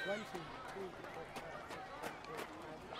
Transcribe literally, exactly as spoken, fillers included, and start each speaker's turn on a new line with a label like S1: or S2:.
S1: One, two, three, four, five, six, seven, eight, nine,